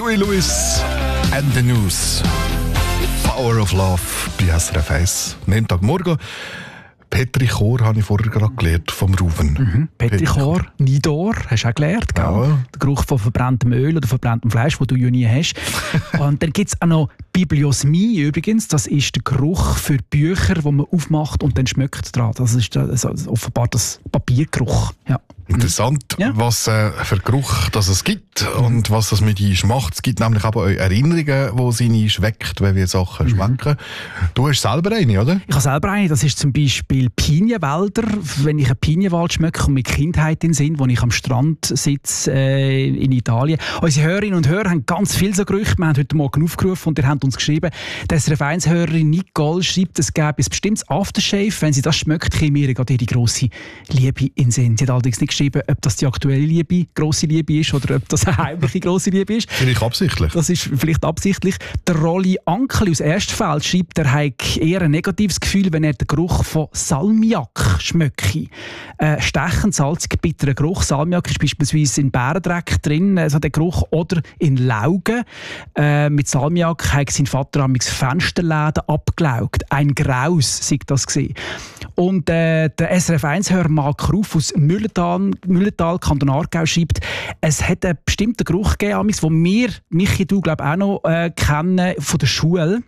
Huey Lewis and the News. Power of Love bei SRF 1. Montagmorgen. Petrichor habe ich vorher gerade gelernt, vom Ruven. Petrichor, Nidor, hast du auch gelernt, gell? Ja. Der Geruch von verbranntem Öl oder verbranntem Fleisch, den du ja nie hast. Und dann gibt es auch noch Bibliosmie übrigens. Das ist der Geruch für Bücher, die man aufmacht und dann schmeckt dran. Das ist offenbar das Papiergeruch. Ja. Interessant, was für Geruch das es gibt und was das mit uns macht. Es gibt nämlich aber auch Erinnerungen, die sie schmeckt, wenn wir Sachen schmecken. Du hast selber eine, oder? Ich habe selber eine. Das ist zum Beispiel Pinienwälder. Wenn ich einen Pinienwald schmecke und mit Kindheit in Sinn, wo ich am Strand sitze in Italien. Unsere Hörerinnen und Hörer haben ganz viele so Gerüche. Wir haben heute Morgen aufgerufen und ihr habt uns geschrieben, die SRF 1-Hörerin Nicole schreibt, es gäbe ein bestimmtes Aftershave. Wenn sie das schmeckt, käme ihr gerade ihre grosse Liebe in den Sinn. Sie hat allerdings nicht geschrieben, ob das die aktuelle Liebe, grosse Liebe ist oder ob das eine heimliche grosse Liebe ist. Vielleicht absichtlich. Das ist vielleicht absichtlich. Der Rolli Ankel aus Erstfeld schreibt, er habe eher ein negatives Gefühl, wenn er den Geruch von Salmiak schmecke. Stechend, salzig, bitterer Geruch. Salmiak ist beispielsweise in Bärendreck drin, also der Geruch, oder in Laugen. Mit Salmiak hat sein Vater am Fensterläden abgelaugt. Ein Graus, sei das gewesen. Und der SRF 1-Hörer Mark Ruf aus Mühlental, Kanton Aargau, schreibt, es hat einen bestimmten Geruch gegeben, den wir, Michi, du glaube auch noch kennen von der Schule.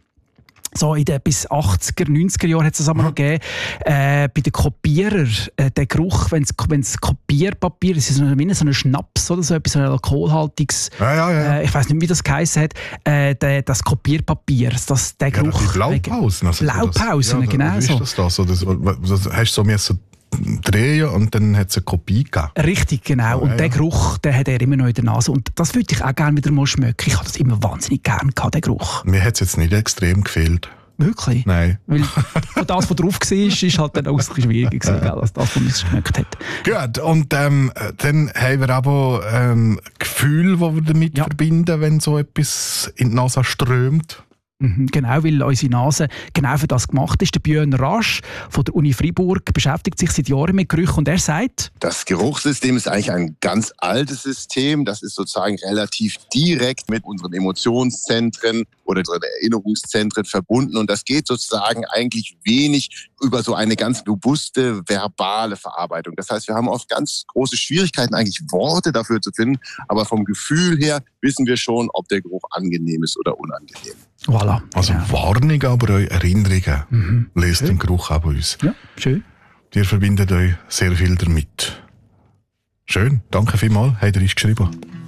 So in den bis 80er, 90er Jahren hat es das aber noch gegeben. Bei den Kopierern, der Geruch, wenn es Kopierpapier ist, ist es so ein Schnaps oder so etwas, so ein alkoholhaltiges, ich weiss nicht, wie das geheissen hat, das Kopierpapier, der Geruch. Die Blaupausen. Blaupausen, genau so. Wie ist das? Das hast du so drehen und dann hat es eine Kopie gegeben. Richtig, genau. Und den Geruch, den hat er immer noch in der Nase. Und das würde ich auch gerne wieder mal schmecken. Ich habe das immer wahnsinnig gerne gehabt, den Geruch. Mir hat es jetzt nicht extrem gefehlt. Wirklich? Nein. Weil das, was drauf war, ist halt dann auch ein bisschen schwieriger gewesen, als das, was man geschmeckt hat. Gut, und dann haben wir aber Gefühl, das wir damit verbinden, wenn so etwas in die Nase strömt. Genau, weil unsere Nase genau für das gemacht ist. Der Björn Rasch von der Uni Freiburg beschäftigt sich seit Jahren mit Gerüchen und er sagt: Das Geruchssystem ist eigentlich ein ganz altes System. Das ist sozusagen relativ direkt mit unseren Emotionszentren oder unseren Erinnerungszentren verbunden. Und das geht sozusagen eigentlich wenig über so eine ganz robuste verbale Verarbeitung. Das heißt, wir haben oft ganz große Schwierigkeiten, eigentlich Worte dafür zu finden. Aber vom Gefühl her wissen wir schon, ob der Geruch angenehm ist oder unangenehm. Voilà. Also Warnungen, aber auch Erinnerungen löst den Geruch auch bei uns. Ja, schön. Ihr verbindet euch sehr viel damit. Schön, danke vielmals, habt ihr uns geschrieben.